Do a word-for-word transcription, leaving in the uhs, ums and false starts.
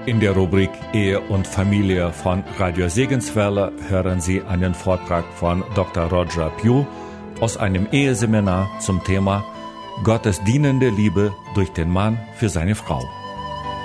In der Rubrik Ehe und Familie von Radio Segenswelle hören Sie einen Vortrag von Doktor Roger Pugh aus einem Eheseminar zum Thema Gottes dienende Liebe durch den Mann für seine Frau.